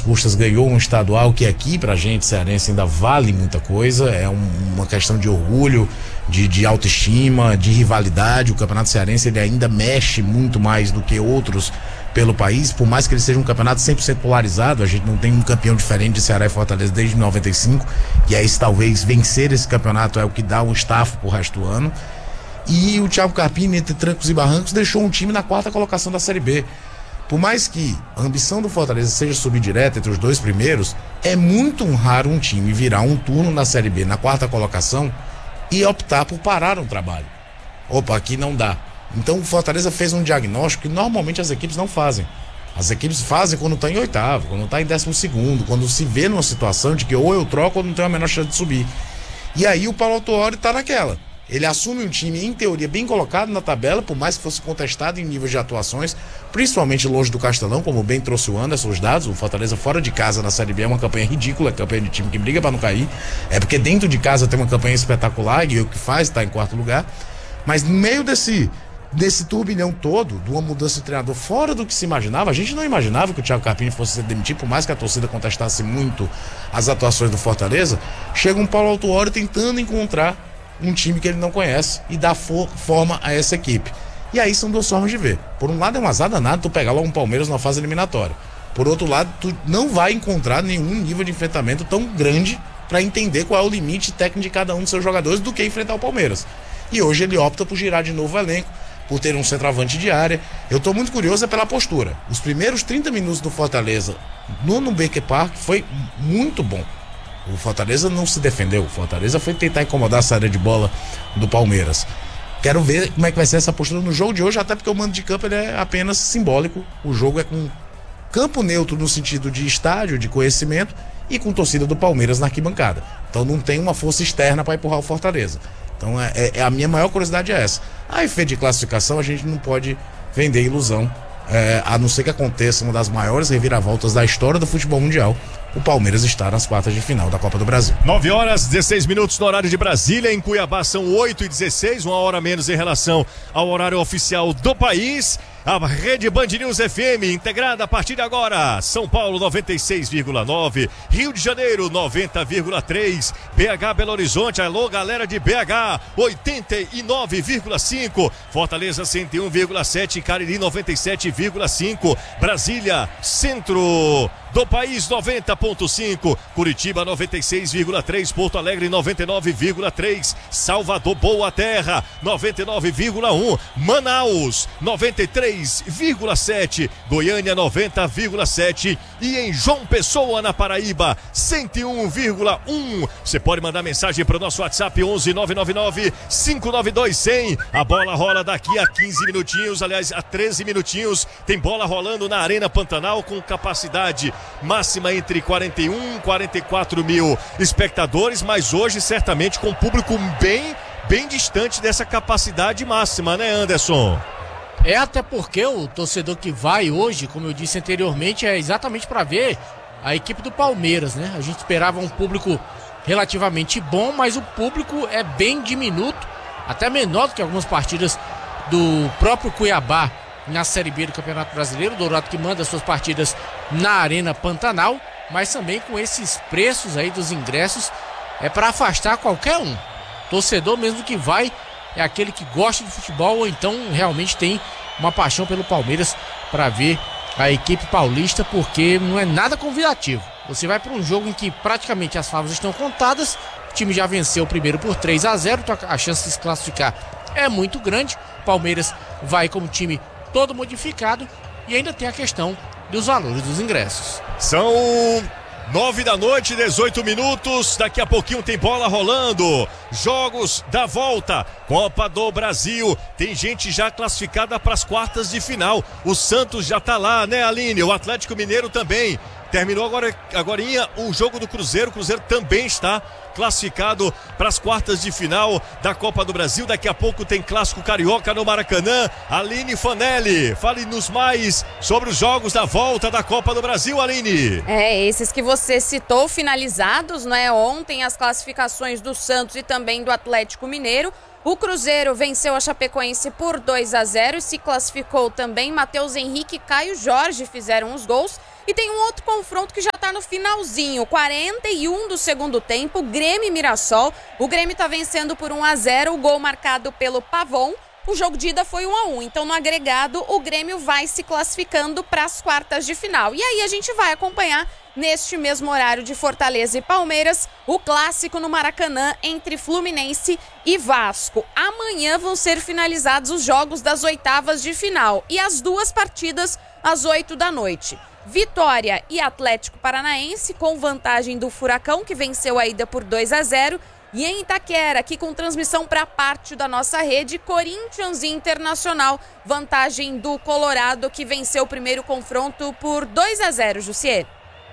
custas ganhou um estadual que aqui pra gente cearense ainda vale muita coisa, é uma questão de orgulho, de autoestima, de rivalidade. O Campeonato Cearense ele ainda mexe muito mais do que outros pelo país, por mais que ele seja um campeonato 100% polarizado. A gente não tem um campeão diferente de Ceará e Fortaleza desde 95, e aí talvez vencer esse campeonato é o que dá o estafo pro resto do ano. E o Thiago Carpini, entre trancos e barrancos, deixou um time na 4ª colocação da Série B. Por mais que a ambição do Fortaleza seja subir direto entre os 2 primeiros, é muito raro um time virar um turno na Série B na 4ª colocação e optar por parar um trabalho. Opa, aqui não dá. Então o Fortaleza fez um diagnóstico que normalmente as equipes não fazem. As equipes fazem quando está em 8º, quando está em 12º, quando se vê numa situação de que ou eu troco ou não tenho a menor chance de subir. E aí o Paulo Autuori está naquela. Ele assume um time, em teoria, bem colocado na tabela, por mais que fosse contestado em níveis de atuações, principalmente longe do Castelão, como bem trouxe o Anderson, os dados. O Fortaleza fora de casa na Série B é uma campanha ridícula, é campanha de time que briga para não cair. É porque dentro de casa tem uma campanha espetacular e o que faz está em 4º lugar. Mas no meio desse turbilhão todo, de uma mudança de treinador fora do que se imaginava, a gente não imaginava que o Thiago Carpini fosse ser demitido, por mais que a torcida contestasse muito as atuações do Fortaleza. Chega um Paulo Autuori tentando encontrar um time que ele não conhece e dá forma a essa equipe. E aí são 2 formas de ver. Por um lado é um azar danado tu pegar logo um Palmeiras na fase eliminatória. Por outro lado, tu não vai encontrar nenhum nível de enfrentamento tão grande para entender qual é o limite técnico de cada um dos seus jogadores do que enfrentar o Palmeiras. E hoje ele opta por girar de novo o elenco, por ter um centroavante de área. Eu tô muito curioso pela postura. Os primeiros 30 minutos do Fortaleza no Nubank Park foi muito bom. O Fortaleza não se defendeu, o Fortaleza foi tentar incomodar a saída de bola do Palmeiras. Quero ver como é que vai ser essa postura no jogo de hoje, até porque o mando de campo ele é apenas simbólico. O jogo é com campo neutro no sentido de estádio, de conhecimento, e com torcida do Palmeiras na arquibancada. Então não tem uma força externa para empurrar o Fortaleza. Então a minha maior curiosidade é essa. A efeito de classificação a gente não pode vender ilusão, a não ser que aconteça uma das maiores reviravoltas da história do futebol mundial. O Palmeiras está nas 4ª de final da Copa do Brasil. 9h16 no horário de Brasília. Em Cuiabá são 8h16, 1 hora menos em relação ao horário oficial do país. A Rede Band News FM, integrada a partir de agora. São Paulo 96,9, Rio de Janeiro 90,3, BH Belo Horizonte, alô galera de BH 89,5, Fortaleza 101,7, Cariri 97,5, Brasília, centro do país 90,5, Curitiba 96,3, Porto Alegre 99,3, Salvador Boa Terra 99,1, Manaus 93,7, Goiânia 90,7 e em João Pessoa na Paraíba 101,1. Você pode mandar mensagem para o nosso WhatsApp 11-999-592-100. A bola rola daqui a 15 minutinhos, aliás a 13 minutinhos, tem bola rolando na Arena Pantanal com capacidade máxima entre 41 e 44 mil espectadores, mas hoje certamente com público bem distante dessa capacidade máxima, né, Anderson? Até porque o torcedor que vai hoje, como eu disse anteriormente, é exatamente para ver a equipe do Palmeiras, né? A gente esperava um público relativamente bom, mas o público é bem diminuto, até menor do que algumas partidas do próprio Cuiabá na Série B do Campeonato Brasileiro. O Dourado que manda suas partidas na Arena Pantanal, mas também com esses preços aí dos ingressos é para afastar qualquer um. Torcedor mesmo que vai é aquele que gosta de futebol ou então realmente tem uma paixão pelo Palmeiras para ver a equipe paulista, porque não é nada convidativo. Você vai para um jogo em que praticamente as favas estão contadas, o time já venceu o primeiro por 3-0, então a chance de se classificar é muito grande. Palmeiras vai como time todo modificado e ainda tem a questão dos valores dos ingressos. São 9h, 18 minutos. Daqui a pouquinho tem bola rolando. Jogos da volta, Copa do Brasil. Tem gente já classificada para as 4ª de final. O Santos já tá lá, né, Aline? O Atlético Mineiro também. Terminou agorinha o jogo do Cruzeiro. O Cruzeiro também está classificado para as 4ª de final da Copa do Brasil. Daqui a pouco tem clássico carioca no Maracanã. Aline Fanelli, fale-nos mais sobre os jogos da volta da Copa do Brasil, Aline. Esses que você citou finalizados, né? Ontem as classificações do Santos e também do Atlético Mineiro. O Cruzeiro venceu a Chapecoense por 2-0 e se classificou também. Matheus Henrique e Caio Jorge fizeram os gols. E tem um outro confronto que já agora no finalzinho, 41 do segundo tempo, Grêmio e Mirassol. O Grêmio tá vencendo por 1-0, o gol marcado pelo Pavon. O jogo de ida foi 1-1, então no agregado o Grêmio vai se classificando para as quartas de final. E aí a gente vai acompanhar neste mesmo horário de Fortaleza e Palmeiras o clássico no Maracanã entre Fluminense e Vasco. Amanhã vão ser finalizados os jogos das oitavas de final e as duas partidas às 8 da noite. Vitória e Atlético Paranaense com vantagem do Furacão, que venceu a ida por 2-0. E em Itaquera, aqui com transmissão para parte da nossa rede, Corinthians e Internacional, vantagem do Colorado, que venceu o primeiro confronto por 2-0, Jussier.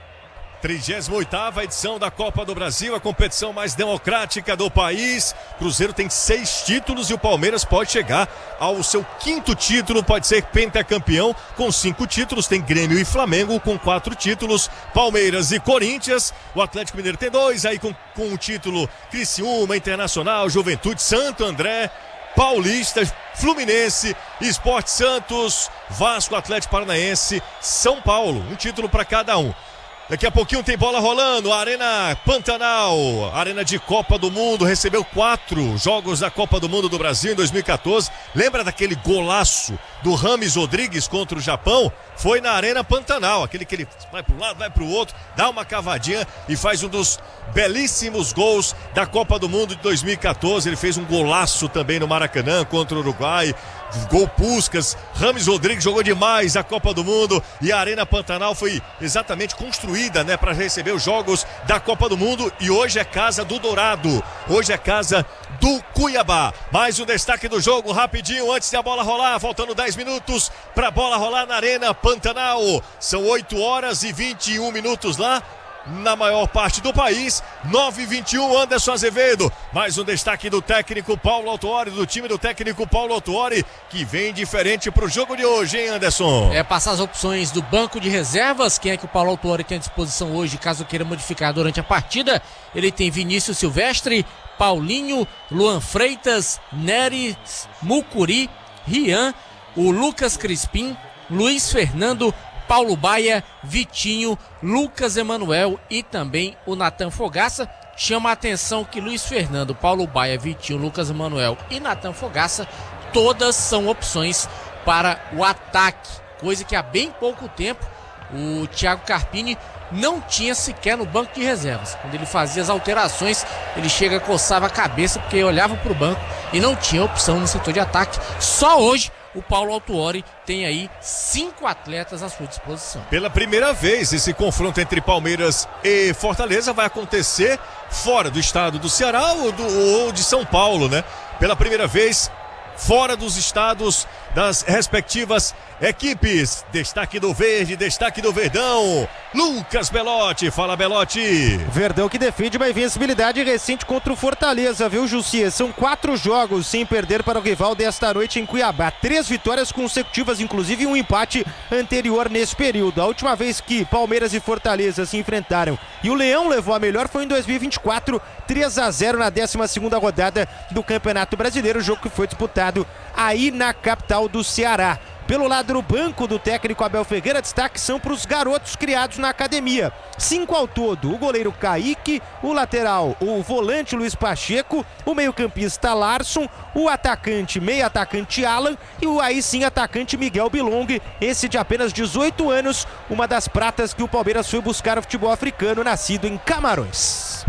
38ª edição da Copa do Brasil, a competição mais democrática do país. Cruzeiro tem 6 títulos e o Palmeiras pode chegar ao seu 5º título, pode ser pentacampeão com 5 títulos. Tem Grêmio e Flamengo com 4 títulos, Palmeiras e Corinthians. O Atlético Mineiro tem 2, aí com o título Criciúma, Internacional, Juventude, Santo André, Paulista, Fluminense, Sport Santos, Vasco, Atlético Paranaense, São Paulo. Um título para cada um. Daqui a pouquinho tem bola rolando, a Arena Pantanal, Arena de Copa do Mundo, recebeu 4 jogos da Copa do Mundo do Brasil em 2014. Lembra daquele golaço do Rames Rodrigues contra o Japão? Foi na Arena Pantanal, aquele que ele vai para um lado, vai para o outro, dá uma cavadinha e faz um dos belíssimos gols da Copa do Mundo de 2014. Ele fez um golaço também no Maracanã contra o Uruguai. Gol Puskás, Rames Rodrigues jogou demais a Copa do Mundo e a Arena Pantanal foi exatamente construída, né, para receber os jogos da Copa do Mundo e hoje é casa do Dourado, hoje é casa do Cuiabá. Mais um destaque do jogo rapidinho antes da bola rolar, faltando 10 minutos para a bola rolar na Arena Pantanal. São 8 horas e 21 minutos lá. Na maior parte do país, 9h21, Anderson Azevedo. Mais um destaque do técnico Paulo Autuori, do time do técnico Paulo Autuori, que vem diferente pro jogo de hoje, hein, Anderson? Passar as opções do banco de reservas, quem é que o Paulo Autuori tem à disposição hoje, caso queira modificar durante a partida. Ele tem Vinícius Silvestre, Paulinho, Luan Freitas, Neres, Mucuri, Rian, o Lucas Crispim, Luiz Fernando, Paulo Baia, Vitinho, Lucas Emanuel e também o Natan Fogaça. Chama a atenção que Luiz Fernando, Paulo Baia, Vitinho, Lucas Emanuel e Natan Fogaça, todas são opções para o ataque, coisa que há bem pouco tempo o Thiago Carpini não tinha sequer no banco de reservas. Quando ele fazia as alterações, ele coçava a cabeça porque olhava para o banco e não tinha opção no setor de ataque. Só hoje o Paulo Autuori tem aí 5 atletas à sua disposição. Pela primeira vez, esse confronto entre Palmeiras e Fortaleza vai acontecer fora do estado do Ceará ou de São Paulo, né? Pela primeira vez, fora dos estados das respectivas equipes. Destaque do Verde, destaque do Verdão. Lucas Belotti, fala Belotti. Verdão que defende uma invencibilidade recente contra o Fortaleza, viu, Jussier? São 4 jogos sem perder para o rival desta noite em Cuiabá. 3 vitórias consecutivas, inclusive um empate anterior nesse período. A última vez que Palmeiras e Fortaleza se enfrentaram e o Leão levou a melhor foi em 2024, 3-0 na 12ª rodada do Campeonato Brasileiro, jogo que foi disputado aí na capital do Ceará. Pelo lado do banco do técnico Abel Ferreira, destaque são para os garotos criados na academia. 5 ao todo, o goleiro Kaique, o lateral, o volante Luiz Pacheco, o meio-campista Larson, o atacante, meio-atacante Alan e o aí sim atacante Miguel Bilong, esse de apenas 18 anos, uma das pratas que o Palmeiras foi buscar no futebol africano, nascido em Camarões.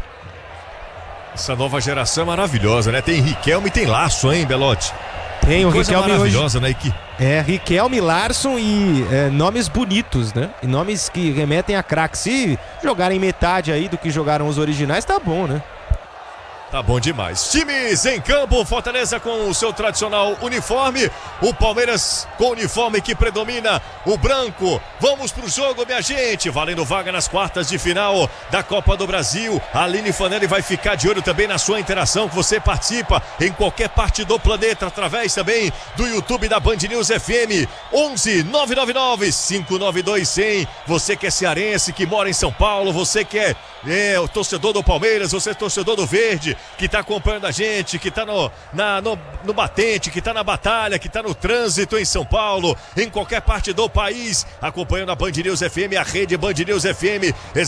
Essa nova geração é maravilhosa, né? Tem Riquelme e tem Larson, hein, Belotti? Tem o coisa Riquelme maravilhosa, hoje. né? Que... Riquelme, Larson e nomes bonitos, né? E nomes que remetem a craques. Se jogarem metade aí do que jogaram os originais, tá bom, né? Tá bom demais. Times em campo, Fortaleza com o seu tradicional uniforme, o Palmeiras com o uniforme que predomina, o branco. Vamos pro jogo, minha gente, valendo vaga nas quartas de final da Copa do Brasil. A Aline Fanelli vai ficar de olho também na sua interação, que você participa em qualquer parte do planeta, através também do YouTube da Band News FM, 11 999 592 100. Você que é cearense, que mora em São Paulo, você que é o torcedor do Palmeiras, você é torcedor do Verde, que tá acompanhando a gente, que tá no batente, que tá na batalha, que tá no trânsito em São Paulo, em qualquer parte do país, acompanhando a Band News FM, a rede Band News FM.